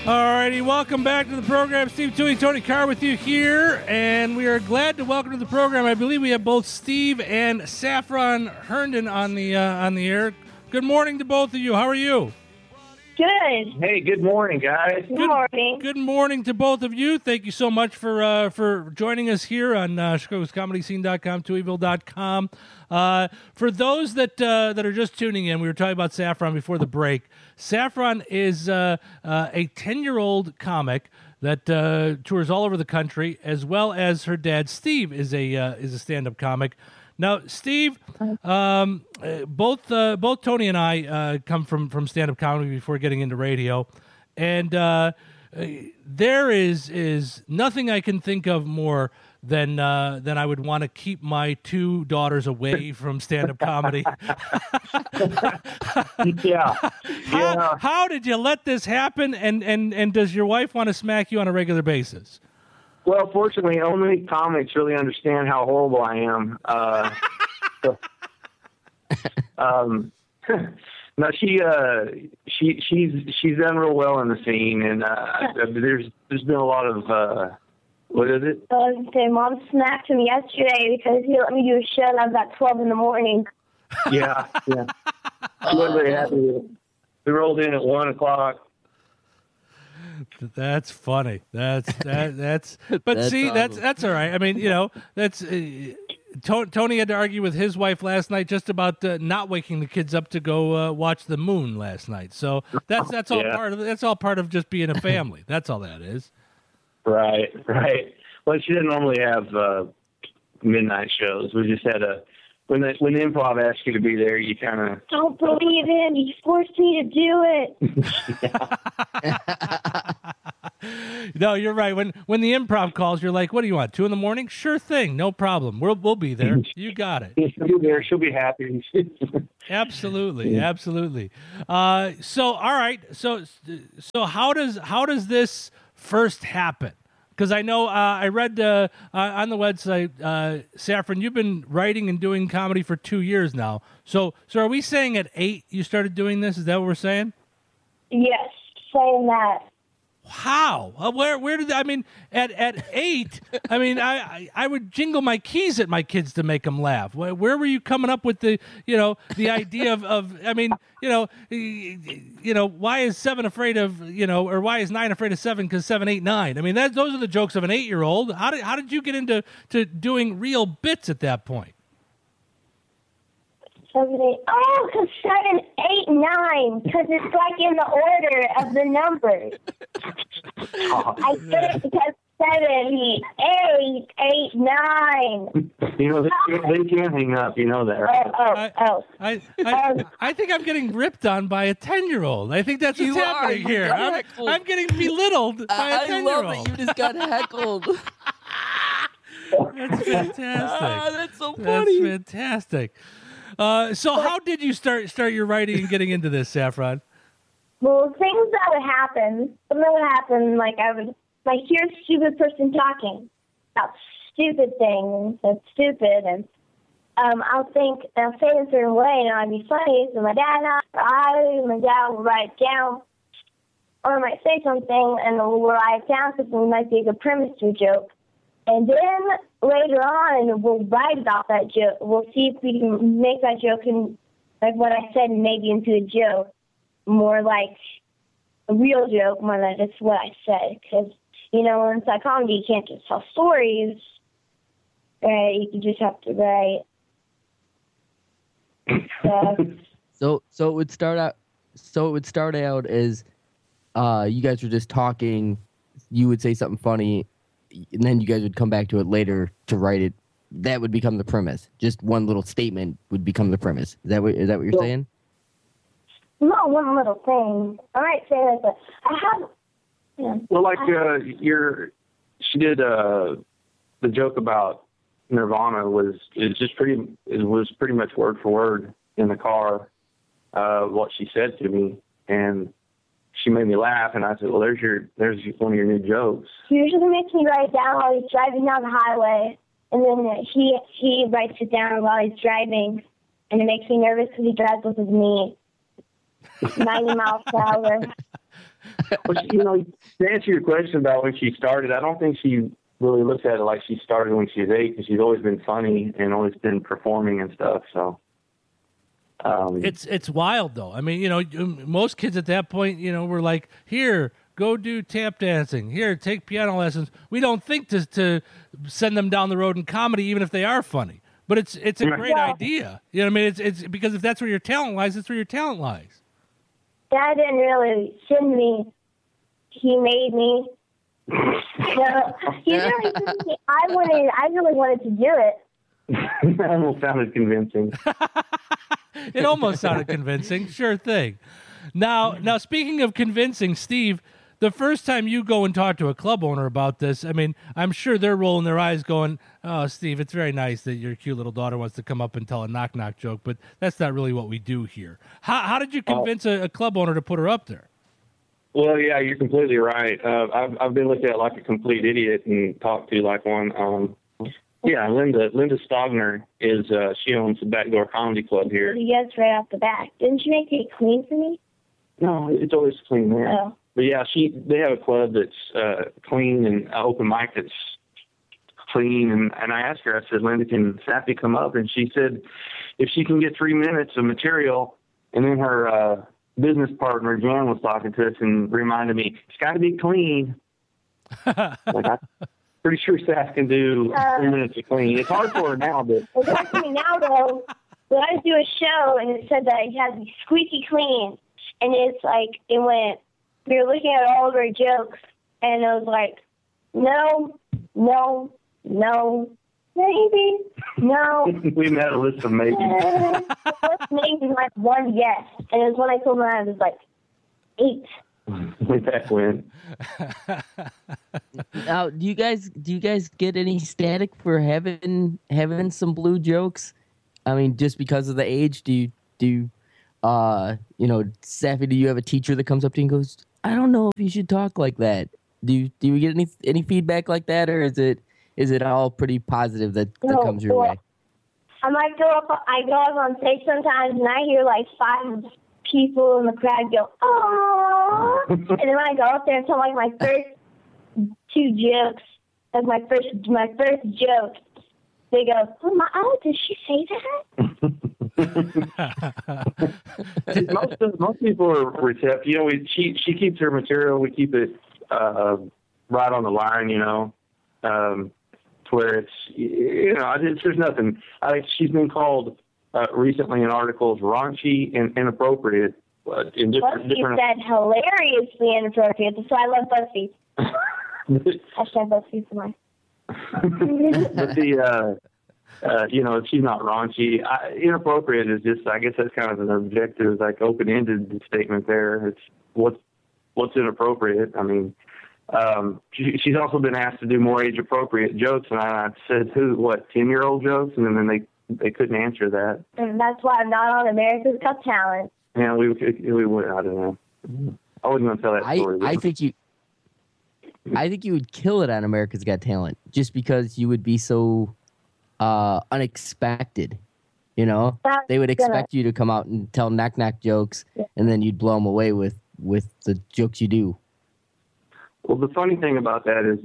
Alrighty, welcome back to the program. Steve Toohey, Tony Carr with you here, and we are glad to welcome to the program. I believe we have both Steve and Saffron Herndon on the air. Good morning to both of you. How are you? Good. Hey, good morning, guys. Good morning. Good morning to both of you. Thank you so much for joining us here on Chicago'sComedyScene.com, Tooheyville.com. For those that are just tuning in, we were talking about Saffron before the break. Saffron is a 10-year-old comic that tours all over the country, as well as her dad, Steve, is a stand-up comic. Now, Steve, both Tony and I come from stand-up comedy before getting into radio, and there is nothing I can think of more than I would want to keep my two daughters away from stand-up comedy. Yeah. How did you let this happen? And does your wife want to smack you on a regular basis? Well, fortunately, only comics really understand how horrible I am. No, she's done real well in the scene, and there's been a lot of what is it? Mom smacked him yesterday because he let me do a show and I was at 12 in the morning. Yeah. She wasn't very happy. We rolled in at 1 o'clock. That's funny. That's but that's see, awesome. That's all right. I mean, that's Tony had to argue with his wife last night just about not waking the kids up to go watch the moon last night. So that's all part of just being a family. That's all that is. Right. Well, she didn't normally have midnight shows. We just had when the improv asks you to be there, you kind of don't believe him. He forced me to do it. No, you're right. When the improv calls, you're like, "What do you want? 2 a.m? Sure thing, no problem. We'll be there. You got it." She'll be there. She'll be happy. Absolutely. So all right. So how does this first happen? Because I know I read on the website, Saffron, you've been writing and doing comedy for 2 years now. So are we saying at 8 you started doing this? Is that what we're saying? Yes, saying that. How? Where did I mean at 8? I mean I would jingle my keys at my kids to make them laugh. Where were you coming up with the idea of I mean why is 7 afraid of or why is 9 afraid of 7 because 7, 8, 9? I mean those are the jokes of an 8-year-old. How did you get into doing real bits at that point? 7, 8. Oh, because 7, 8, 9. Because it's like in the order of the numbers. I did it because 7, 8, 8, 9. They can't hang up. You know that. Right? I think I'm getting ripped on by a 10-year-old. I think that's what's happening here. I'm getting belittled by a 10-year-old. I love that you just got heckled. That's fantastic. That's so funny. That's fantastic. So how did you start your writing and getting into this, Saffron? Well, things that would happen. Something would happen, like I would hear a stupid person talking about stupid things and stupid, and I'll say it a certain way, and I'd be funny. So my dad will write it down, or I might say something, and we'll write it down because it might be a good premise to a joke. And then later on, we'll write about that joke. We'll see if we can make that joke and like what I said maybe into a joke, more like a real joke more than just what I said. Because, in psychology, you can't just tell stories. Right? You just have to write. So it would start out. So it would start out as you guys were just talking. You would say something funny, and then you guys would come back to it later to write it. That would become the premise. Just one little statement would become the premise. Is that what you're saying? No, one little thing. I might say that, but I have. Yeah. Well, like she did the joke about Nirvana was pretty much word for word in the car what she said to me, and she made me laugh, and I said, "Well, there's one of your new jokes." He usually makes me write it down while he's driving down the highway, and then he writes it down while he's driving, and it makes me nervous because he drives with his knee 90 miles per hour. Well, to answer your question about when she started, I don't think she really looks at it like she started when she was 8, because she's always been funny and always been performing and stuff. So it's wild though. I mean, most kids at that point, were like, here, go do tap dancing. Here, take piano lessons. We don't think to send them down the road in comedy, even if they are funny. But it's a great idea. You know what I mean? It's because if that's where your talent lies, that's where your talent lies. Dad didn't really send me. He made me. He really sent me. I really wanted to do it. That almost sounded convincing. It almost sounded convincing. Sure thing. Now, speaking of convincing, Steve, the first time you go and talk to a club owner about this, I mean, I'm sure they're rolling their eyes going, oh, Steve, it's very nice that your cute little daughter wants to come up and tell a knock-knock joke, but that's not really what we do here. How did you convince a club owner to put her up there? Well, yeah, you're completely right. I've been looked at like a complete idiot and talked to like one. Yeah, Linda Stogner she owns the Backdoor Comedy Club here. Yes, right off the bat. Didn't you make it clean for me? No, it's always clean there. Oh. But yeah, they have a club that's clean and an open mic that's clean. And I asked her, I said, Linda, can Sappy come up? And she said, if she can get 3 minutes of material, and then her business partner, Jan, was talking to us and reminded me, it's got to be clean. I'm pretty sure Sass can do 3 minutes of clean. It's hard for her now, but... It's hard for me now, though. But I do a show, and it said that it has to be squeaky clean. And it's like, we were looking at all of our jokes, and it was like, no, maybe, no. We had a list of maybe. The first maybe like one yes. And it was when I told them I was like 8. Way back when. Now, do you guys get any static for having some blue jokes? I mean, just because of the age, Sappy, do you have a teacher that comes up to you and goes, I don't know if you should talk like that? Do you get any feedback like that, or is it all pretty positive that comes your way? I might go up on stage sometimes, and I hear like 5 people in the crowd go, oh, and then when I go up there and tell like my first 2 jokes, like my first joke, they go, oh, did she say that? most people are receptive. She keeps her material. We keep it right on the line, to where it's, there's nothing. I think she's been called recently in articles raunchy and inappropriate. In different. BuzzFeed said hilariously inappropriate. So I love BuzzFeed. Hashtag BuzzFeed for mine. But she's not raunchy. Inappropriate is just, I guess that's kind of an objective, like open-ended statement there. It's what's inappropriate. I mean, she's also been asked to do more age-appropriate jokes, and I said, 10-year-old jokes? And then they couldn't answer that. And that's why I'm not on America's Got Talent. Yeah, we would. I don't know. I wasn't going to tell that story. I think you would kill it on America's Got Talent, just because you would be so unexpected. They would expect you to come out and tell knock-knock jokes, and then you'd blow them away with the jokes you do. Well, the funny thing about that is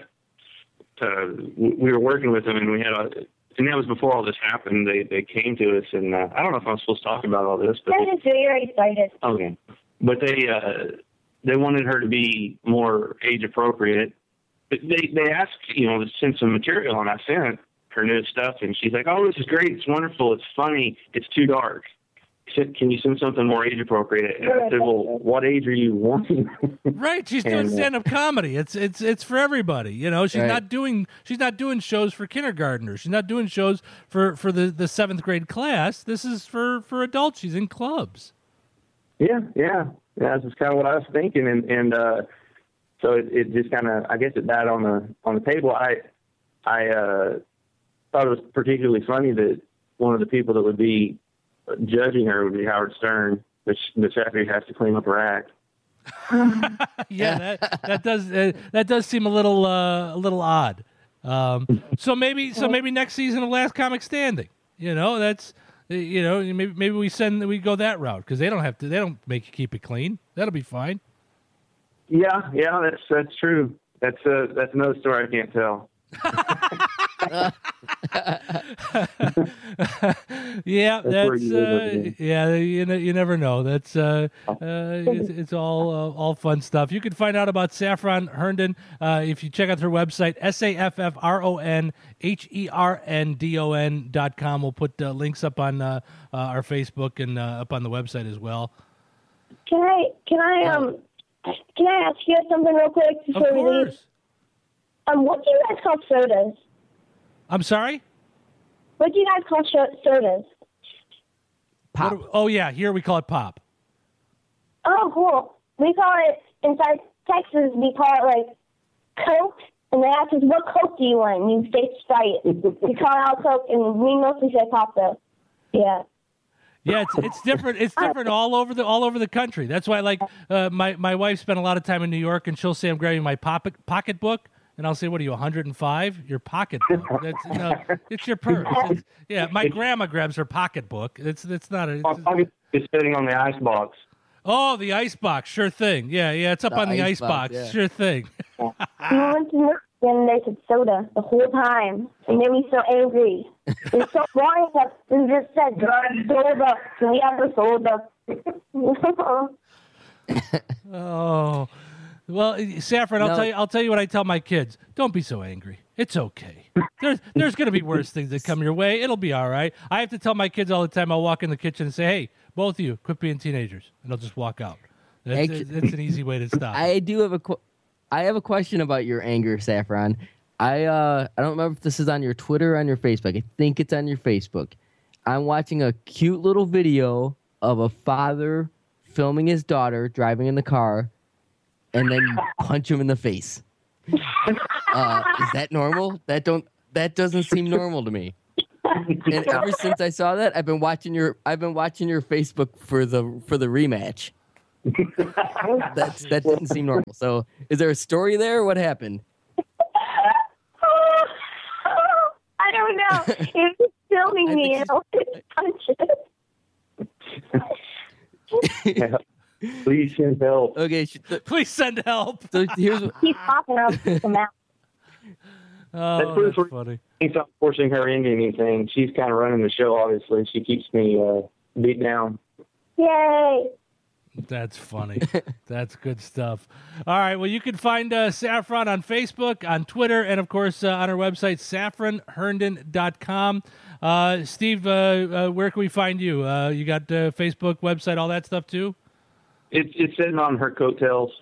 we were working with them, and we had and that was before all this happened. They came to us, and I don't know if I'm supposed to talk about all this, but I'm just very excited. Okay, but they wanted her to be more age appropriate. But they asked, to send some material, and I sent her new stuff, and she's like, "Oh, this is great! It's wonderful! It's funny! It's too dark. Can you send something more age appropriate?" And I said, "Well, what age are you wanting?" Right, she's doing stand-up comedy. It's for everybody. She's not doing shows for kindergartners. She's not doing shows for the 7th grade class. This is for adults. She's in clubs. Yeah. That's just kind of what I was thinking, and so it just kind of, I guess, it died on the table. I thought it was particularly funny that one of the people that would be judging her would be Howard Stern, but Sappy has to clean up her act. Yeah, that does seem a little odd. So maybe next season of Last Comic Standing. That's maybe we go that route, because they don't make you keep it clean. That'll be fine. Yeah, that's true. That's another story I can't tell. Yeah, where that's you live, yeah. You never know. That's it's all fun stuff. You can find out about Saffron Herndon if you check out her website saffronherdon.com. We'll put links up on our Facebook and up on the website as well. Can I ask you something real quick Of before we leave? course. What do you guys call sodas? I'm sorry. What do you guys call sodas? Pop. Oh yeah, here we call it pop. Oh, cool. We call it, inside Texas, we call it, like, Coke. And they ask us, what Coke do you want? And you say Sprite. We call it all Coke, and we mostly say pop, though. Yeah. Yeah, it's different. It's different all over the country. That's why, like, my wife spent a lot of time in New York, and she'll say, "I'm grabbing my pocketbook," and I'll say, "What are you, 105? Your pocketbook? It's your purse." Yeah, my grandma grabs her pocketbook. It's not a. It's sitting on the ice box. Oh, the ice box, sure thing. Yeah, it's up on the ice box, yeah. sure thing. We went to North and they said soda the whole time. It made me so angry. It's so boring that we just said soda. Can we have the soda? Oh, well, Saffron, I'll tell you what I tell my kids. Don't be so angry. It's okay. There's going to be worse things that come your way. It'll be all right. I have to tell my kids all the time. I'll walk in the kitchen and say, "Hey, both of you, quit being teenagers," and they'll just walk out. That's an easy way to stop. I do have I have a question about your anger, Saffron. I don't remember if this is on your Twitter or on your Facebook. I think it's on your Facebook. I'm watching a cute little video of a father filming his daughter driving in the car, and then you punch him in the face. Is that normal? That doesn't seem normal to me. And ever since I saw that, I've been watching your Facebook for the rematch. That didn't seem normal. So, is there a story there? What happened? I don't know. He was filming me and I wanted to punch it. Yeah. Please send help. Okay, Please send help. so here's He's popping up from out. Oh, that's funny. He's not forcing her into anything. She's kind of running the show, obviously. She keeps me beat down. Yay. That's funny. That's good stuff. All right. Well, you can find Saffron on Facebook, on Twitter, and, of course, on our website, saffronherndon.com. Steve, where can we find you? You got Facebook, website, all that stuff, too? It's sitting on her coattails.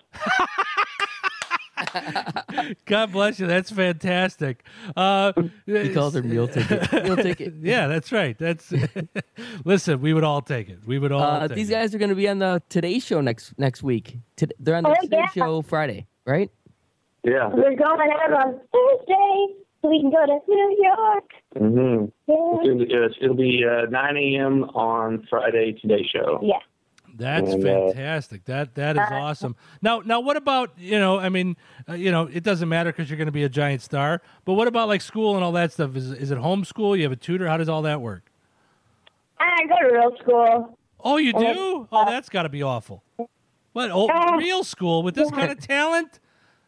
God bless you. That's fantastic. he calls her meal ticket. Meal ticket. Yeah, that's right. That's listen. We would all take it. We would all. Take these it. guys are going to be on the Today Show next week. They're on the Today Show Friday, right? Yeah. We're going out on Thursday so we can go to New York. Mm-hmm. Yeah. It'll be 9 a.m. on Friday Today Show. Yeah. That's And, fantastic. That is awesome. Now, what about it doesn't matter because you're going to be a giant star. But what about like school and all that stuff? Is it homeschool? You have a tutor? How does all that work? I go to real school. Oh, you do? Oh, that's got to be awful. What? Oh, real school with this kind of talent?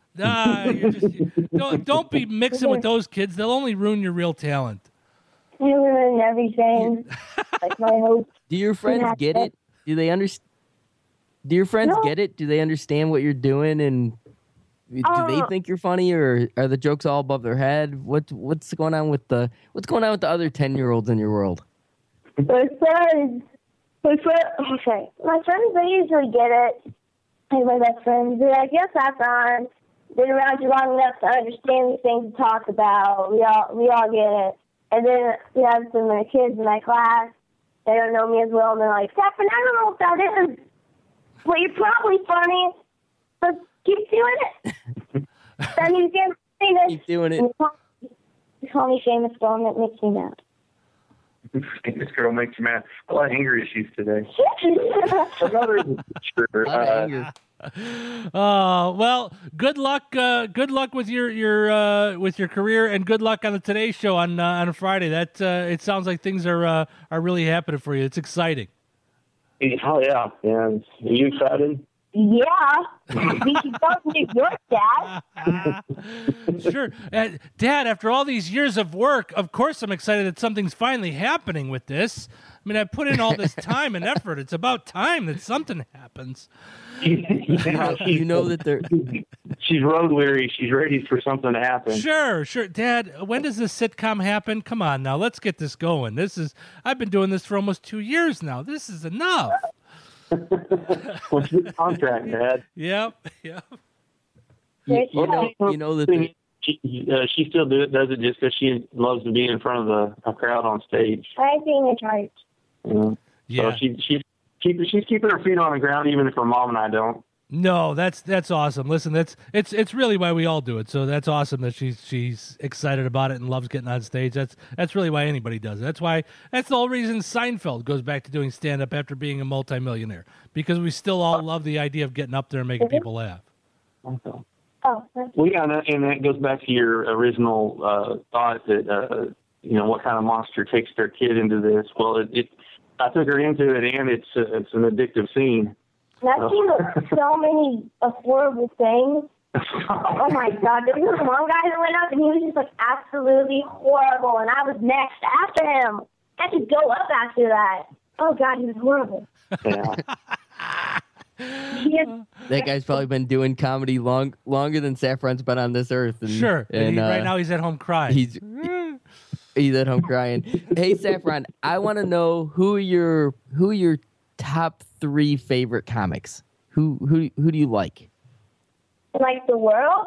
Don't be mixing with those kids. They'll only ruin your real talent. You ruin everything. Like my hopes. Do your friends get it? Do they understand? Do your friends get it? Do they understand what you're doing, and do they think you're funny, or are the jokes all above their head? What's going on with the other 10-year-olds in your world? My friends, they usually get it. Like my best friends, they're like, "Yes, that's on. Been around you long enough to understand these things to talk about. We all get it." And then we have some of the kids in my class. They don't know me as well, and they're like, "Saffron, I don't know what that is. Well, you're probably funny, but keep doing it." Then you get famous. Keep doing it. You call me famous girl, and it makes me mad. This girl makes you mad. A lot of anger issues today. Well, good luck. Good luck with your career, and good luck on the Today Show on Friday. That it sounds like things are really happening for you. It's exciting. Oh yeah. Are you excited? Yeah. We should go to New York, Dad. Sure. Dad, after all these years of work, of course I'm excited that something's finally happening with this. I mean, I put in all this time and effort. It's about time that something happens. You know that they're She's road weary. She's ready for something to happen. Sure. Dad, when does this sitcom happen? Come on now, let's get this going. I've been doing this for almost 2 years now. This is enough. What's the contract, Dad? Yep. you know that they're, She still does it just because she loves to be in front of a crowd on stage. I'm being in charge. Yeah. So she's keeping her feet on the ground, even if her mom and I don't. No, that's awesome. Listen, it's really why we all do it. So that's awesome that she's excited about it and loves getting on stage. That's really why anybody does it. That's the whole reason Seinfeld goes back to doing stand up after being a multimillionaire, because we still all love the idea of getting up there and making people laugh. Okay. Oh, Well, yeah, and that goes back to your original thought that what kind of monster takes their kid into this. Well, I took her into it, and it's an addictive scene. and I've seen so many horrible things. Oh my God! There was one guy that went up, and he was just like absolutely horrible, and I was next after him. I had to go up after that. Oh God, he was horrible. Yeah. that guy's probably been doing comedy longer than Saffron's been on this earth. And, Sure. and right now he's at home crying. He's at home crying. Hey, Saffron, I want to know who are your top 3 favorite comics. Who do you like? Like the world?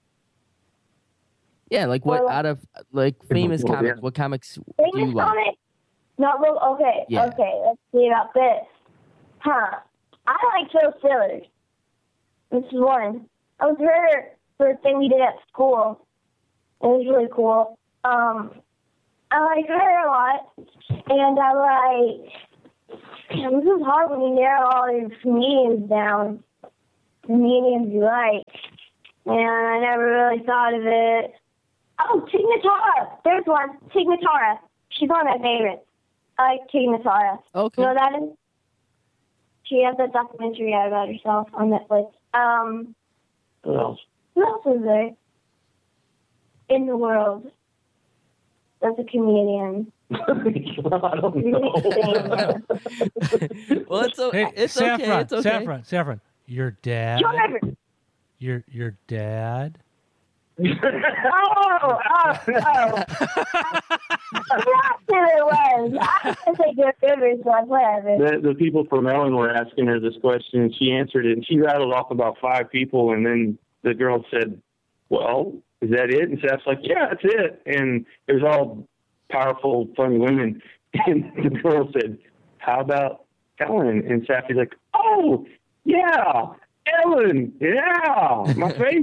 Yeah, like what out of like famous Well, comics? yeah. What comics do you Famous like? comic? Not real. Okay. Yeah. Okay. Let's see about this. I like Joe Stillers. This is one. I was her for a thing we did at school. It was really cool. I like her a lot, and I like. This is hard when you narrow all these comedians down. Comedians you like, and I never really thought of it. Oh, Tig Notara. There's one. Tig Notara. She's one of my favorites. I like Tig Notara. Okay. You know what that is? She has that documentary out about herself on Netflix. What else? Who else is there in the world that's a comedian? I don't know. Well, it's Saffron, okay. It's okay. Saffron. Your dad. Joe Everett. Your dad. Oh. That's who it was. I was going to say Joe Everett, so whatever. The people from Ellen were asking her this question, and she answered it, and she rattled off about 5 people, and then the girl said, well, is that it? And Seth's like, yeah, that's it. And it was all powerful, funny women. And the girl said, how about Ellen? And Seth is like, oh, yeah, Ellen, yeah, my favorite.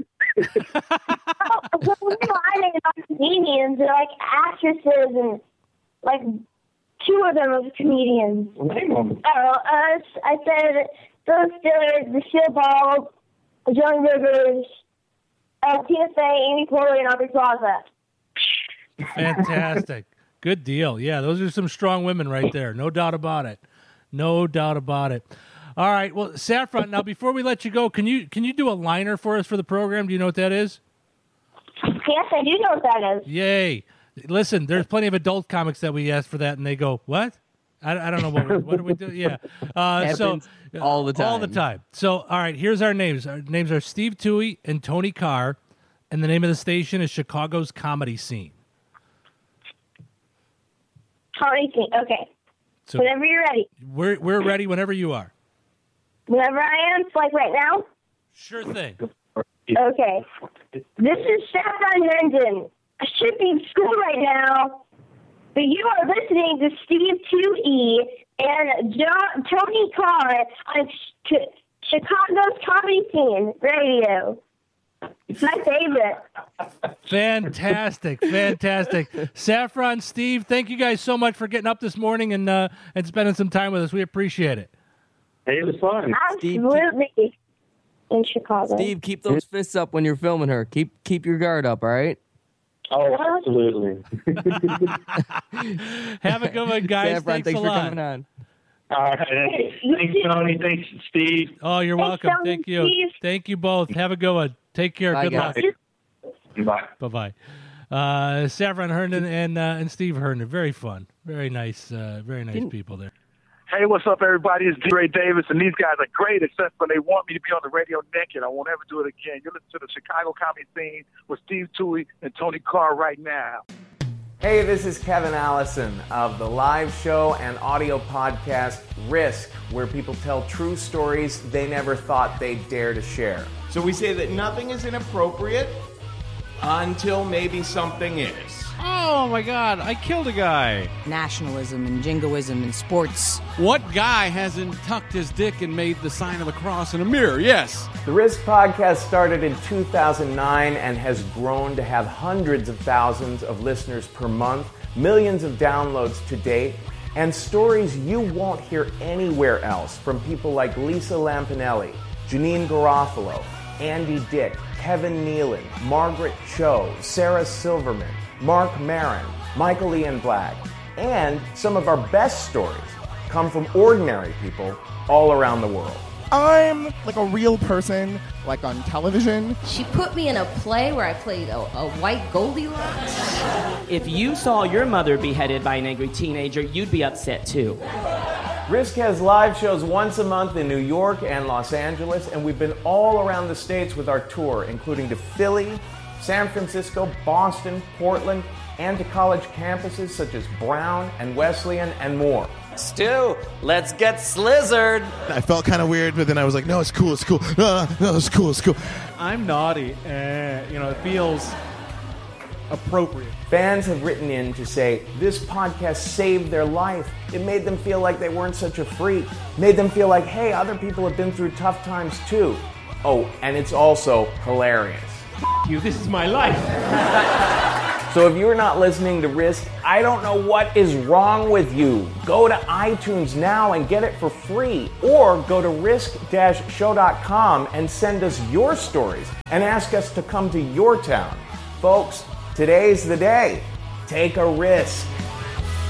I mean, not comedians. They're like actresses, and like 2 of them are comedians. Name them. I said Phil Stiller, Lucille Ball, Joan Rivers, Tina Fey, Amy Poehler, and Aubrey Plaza. Fantastic. Good deal. Yeah, those are some strong women right there. No doubt about it. No doubt about it. All right. Well, Saffron, now before we let you go, can you do a liner for us for the program? Do you know what that is? Yes, I do know what that is. Yay. Listen, there's plenty of adult comics that we ask for that, and they go, what? I don't know what do we do? Yeah. Happens all the time. All the time. So, all right, here's our names. Our names are Steve Toohey and Tony Carr, and the name of the station is Chicago's Comedy Scene. Comedy Scene. Okay. So Whenever you're ready. we're ready whenever you are. Whenever I am, like right now. Sure thing. Okay. This is Saffron Herndon. I should be in school right now, but you are listening to Steve 2E and Tony Carr on Chicago's Comedy Scene Radio. It's my favorite. Fantastic. Saffron, Steve, thank you guys so much for getting up this morning and spending some time with us. We appreciate it. Hey, it was fun. Absolutely. In Chicago. Steve, keep those fists up when you're filming her. Keep your guard up, all right? Oh, absolutely. Have a good one, guys. Saffron, Thanks a for lot. coming on. All right. Thanks, Tony. Thanks, Steve. Oh, you're welcome. Tony, Thank you. Steve. Thank you both. Have a good one. Take care. Bye, Good guys. luck. Bye. Bye-bye. Saffron Herndon and Steve Herndon. Very fun. Very nice people there. Hey, what's up, everybody? It's Ray Davis, and these guys are great, except when they want me to be on the radio naked. I won't ever do it again. You're listening to the Chicago Comedy Scene with Steve Toohey and Tony Carr right now. Hey, this is Kevin Allison of the live show and audio podcast Risk, where people tell true stories they never thought they'd dare to share. So we say that nothing is inappropriate until maybe something is. Oh my God, I killed a guy. Nationalism and jingoism and sports. What guy hasn't tucked his dick and made the sign of the cross in a mirror? Yes. The Risk podcast started in 2009 and has grown to have hundreds of thousands of listeners per month, millions of downloads to date, and stories you won't hear anywhere else from people like Lisa Lampanelli, Janine Garofalo, Andy Dick, Kevin Nealon, Margaret Cho, Sarah Silverman, Mark Maron, Michael Ian Black, and some of our best stories come from ordinary people all around the world. I'm like a real person, like on television. She put me in a play where I played a white Goldilocks. If you saw your mother beheaded by an angry teenager, you'd be upset too. Risk has live shows once a month in New York and Los Angeles, and we've been all around the States with our tour, including to Philly, San Francisco, Boston, Portland, and to college campuses such as Brown and Wesleyan and more. Stu, let's get slizzard. I felt kind of weird, but then I was like, no, it's cool, it's cool. No, it's cool, it's cool. I'm naughty, and, it feels appropriate. Fans have written in to say, this podcast saved their life. It made them feel like they weren't such a freak. Made them feel like, hey, other people have been through tough times too. Oh, and it's also hilarious. You, this is my life. So if you're not listening to Risk, I don't know what is wrong with you. Go to iTunes now and get it for free. Or go to risk-show.com and send us your stories and ask us to come to your town. Folks, today's the day. Take a risk.